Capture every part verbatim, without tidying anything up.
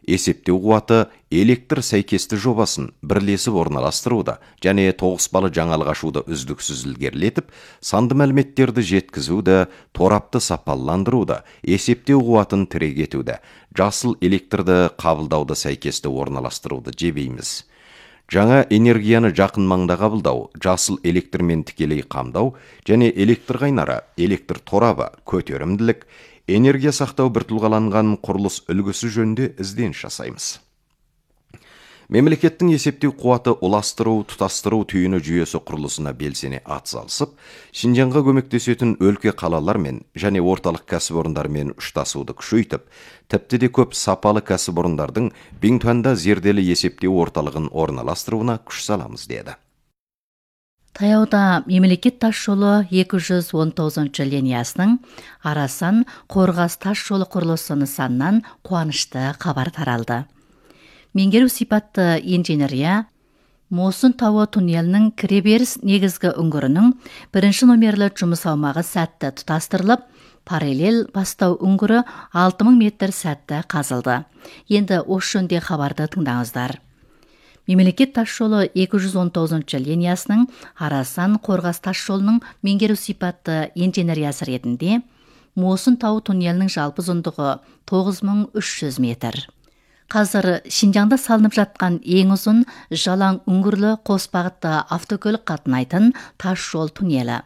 есептеу қуаты, электр сәйкесті жобасын бірлесіп орналастыруды және тоғыспалы жаңалық ашуды үздіксіз ілгерілетіп, санды мәліметтерді жеткізуді, торапты сапаландыруды, есептеу қуатын тірек жасыл электрді қабылдауды сәйкесті орналастыруды жебейміз. Жаңа энергияны жақын маңда қабылдау, жасыл электрмен тікелей қамдау және электр қайнары, электр торабы, көтерімділік, энергия сақтау біртұлғаланған құрылыс үлгісі жөнінде ізденіс жасаймыз. Мемлекеттің есептеу қуаты ұластыру, тұтастыру түйіні жүйесі құрылысына белсене атсалысып, Шинжанға көмектесетін өлке қалалармен және орталық кәсіпорындармен ұштасуды күшейтіп, тіпті де көп сапалы кәсіпорындардың Бингтуанда зерделі есептеу орталығын орналастыруына күш саламыз деді. Таяуда мемлекет тас жолы екі жүз он тоғызыншы линиясының Арасан Қорғас тас жолы құрылысы нысанынан қуанышты хабар таралды. Меңгеру сипатты инженерия Мосын тауы туннелінің кіреберіс негізгі үңгірінің бірінші номерлі жұмыс аумағы сәтті тұтастырылып, параллель бастау үңгірі алты мың метр сәтті қазылды. Енді осы жөнде хабарды тыңдаңыздар. Мемлекет тас жолы екі жүз он тоғызыншы линиясының Арасан Қорғас тас жолының меңгеру сипатты инженериясы ретінде Мосын тауы туннелінің жалпы ұзындығы тоғыз мың үш жүз метр. Қазір Шинжаңда салынып жатқан ең ұзын жалаң үңгірлі қос бағытты автокөлік қатынайтын тас жол туннелі.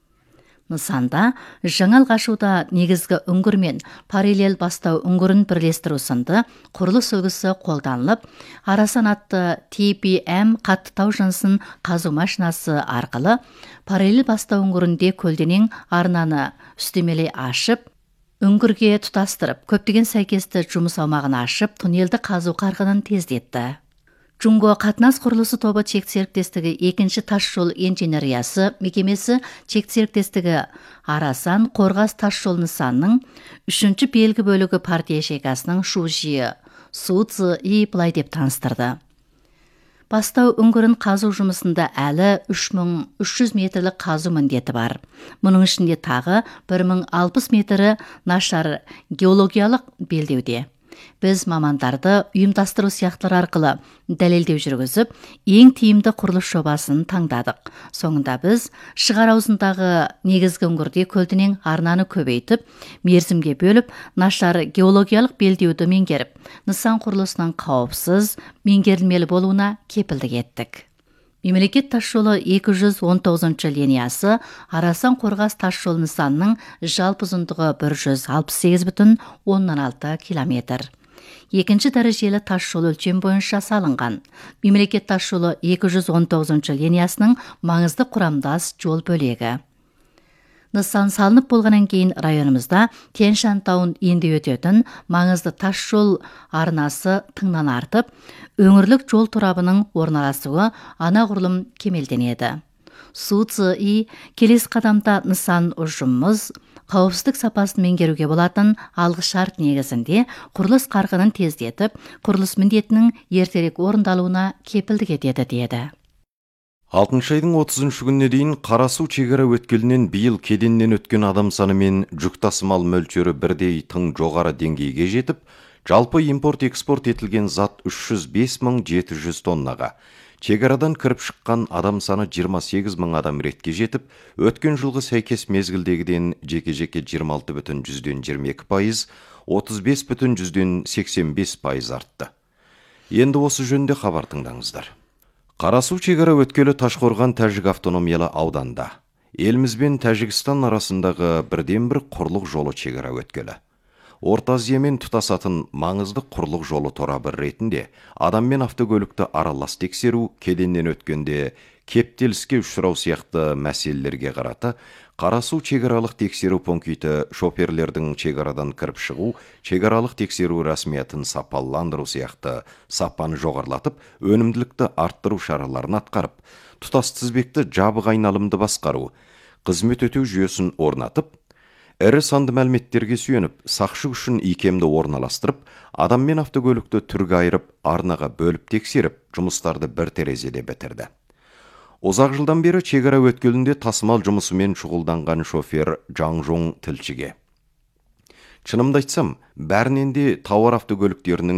Нысанда жаңалық ашуда негізгі үңгір мен параллель бастау үңгірін бірлестіру сынды құрылыс үлгісі қолданылып, Арасан атты ти пи эм қатты тау жынысын қазу машинасы арқылы параллель бастау үңгірінде көлденең арнаны үстемелей ашып, үңгірге тұтастырып, көптеген сәйкесті жұмыс аумағын ашып, туннелді қазу қарқынын тездетті. Джунго қатынас құрылысы тобы чек серіктестігі екінші тас жол инженериясы мекемесі чек серіктестігі Арасан Қорғас тас жол нысанының үшінші белгі бөлігі партия шекасының Шужи Суци и былай деп таныстырды. Бастау үңгірін қазу жұмысында әлі үш мың үш жүз метрлік қазу міндеті бар. Мұның ішінде тағы бір мың алпыс метрі нашар геологиялық белдеуде. Біз мамандарды ұйымдастыру сияқтылар арқылы дәлелдеу жүргізіп, ең тиімді құрылыс жобасын таңдадық. Соңында біз шығар аузындағы негізгі үңгірде көлденең арнаны көбейтіп, мерзімге бөліп, нашар геологиялық белдеуді меңгеріп, нысан құрылысының қауіпсіз, меңгерілмелі болуына кепілдік еттік. Мемлекет тас жолы екі жүз он тоғызыншы линиясы Арасан Қорғас тас жол нысанының жалпы ұзындығы бір жүз алпыс сегіз бүтін оннан алты километр. Екінші дәрежелі тас жол өлшем бойынша салынған. Мемлекет тас жолы екі жүз он тоғызыншы линиясының маңызды құрамдас жол бөлегі. Нысан салынып болғаннан кейін районымызда Тянь-Шань тауын енді өтетін маңызды тас жол арнасы тыңнан артып, өңірлік жол торабының орналасуы анағұрлым кемелденеді. Суци и келесі қадамда нысан ұжымымыз қауіпсіздік сапасын меңгеруге болатын алғы шарт негізінде құрылыс қарқынын тездетіп, құрылыс міндетінің ертерек орындалуына кепілдік етеді деді. алтыншы айдың отызыншы күніне дейін Қарасу шекара өткелінен биыл кеденнен өткен адам саны мен жүк тасымал мөлшері бірдей тың жоғары деңгейге жетіп, жалпы импорт-экспорт етілген зат үш жүз бес мың жеті жүз тоннаға, шекарадан кіріп шыққан адам саны жиырма сегіз мың адам ретке жетіп, өткен жылғы сәйкес мезгілдегіден жеке-жеке жиырма алты бүтін жүзден жиырма екі пайыз, отыз бес бүтін жүзден сексен бес пайыз артты. Енді осы жөнде хабар тыңдаңыздар. Қарасу шекара өткелі Ташқорған Тәжік автономиялы ауданда. Еліміз бен Тәжікстан арасындағы бірден бір құрлық жолы шекара өткелі. Орта Азиямен тұтасатын маңызды құрлық жолы торабы ретінде адам мен автокөлікті аралас тексеру, кеденнен өткенде кептеліске ұшырау сияқты мәселелерге қарата Қарасу шекаралық тексеру пункті шоферлердің шекарадан кіріп шығу, шекаралық тексеру рәсмиятын сапаландыру сияқты сапаны жоғарлатып, өнімділікті арттыру шараларын атқарып, тұтас тізбекті жабық айналымды басқару, қызмет өтеу жүйесін орнатып, ірі санды мәліметтерге сүйеніп, сақшы үшін икемді орналастырып, адам мен автокөлікті түрге айырып, арнаға бөліп тексеріп, жұмыстарды бір терезеде бітірді. Ұзақ жылдан бері шекара өткелінде тасымал жұмысымен шұғылданған шофер Жаңжоң тілшіге. Шынымды айтсам, бәрінен де тауар автокөліктерінің